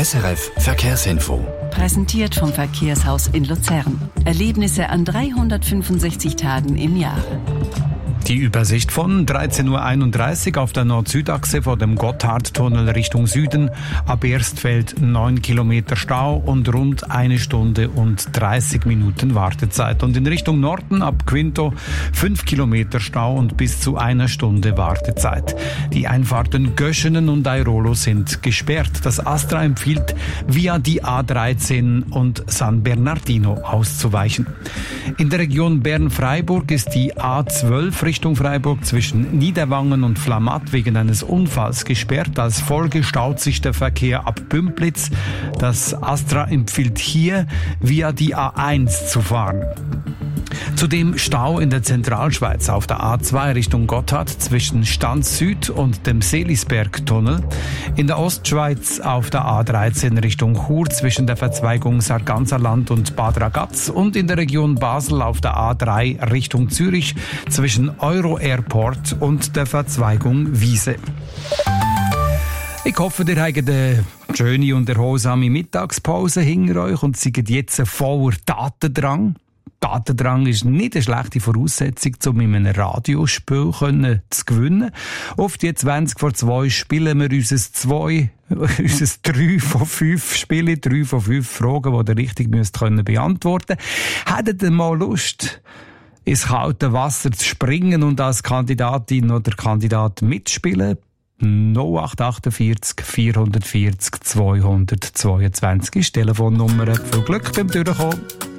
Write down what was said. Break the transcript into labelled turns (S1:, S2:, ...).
S1: SRF Verkehrsinfo.
S2: Präsentiert vom Verkehrshaus in Luzern. Erlebnisse an 365 Tagen im Jahr.
S3: Die Übersicht von 13.31 Uhr auf der Nord-Süd-Achse vor dem Gotthardtunnel Richtung Süden. Ab Erstfeld 9 Kilometer Stau und rund 1 Stunde und 30 Minuten Wartezeit. Und in Richtung Norden ab Quinto 5 Kilometer Stau und bis zu 1 Stunde Wartezeit. Die Einfahrten Göschenen und Airolo sind gesperrt. Das Astra empfiehlt, via die A13 und San Bernardino auszuweichen. In der Region Bern-Freiburg ist die A12 Richtung Freiburg zwischen Niederwangen und Flamatt wegen eines Unfalls gesperrt. Als Folge staut sich der Verkehr ab Bümplitz. Das Astra empfiehlt hier, via die A1 zu fahren. Zudem Stau in der Zentralschweiz auf der A2 Richtung Gotthard zwischen Stanz Süd und dem Seelisberg-Tunnel. In der Ostschweiz auf der A13 Richtung Chur zwischen der Verzweigung Sarganserland und Bad Ragaz und in der Region Basel auf der A3 Richtung Zürich zwischen Euro Airport und der Verzweigung Wiese. Ich hoffe, ihr habt eine schöne und erholsame Mittagspause hinter euch und seid jetzt voller Datendrang. Datendrang ist nicht eine schlechte Voraussetzung, um in einem Radiospiel zu gewinnen. Auf die 20 vor 2 spielen wir unser 3 von 5 Spiele, 3 von 5 Fragen, die ihr richtig beantworten müsst. Hättet ihr mal Lust, ins kalte Wasser zu springen und als Kandidatin oder Kandidat mitspielen? 0848 440 222 ist die Telefonnummer. Viel Glück beim Durchkommen.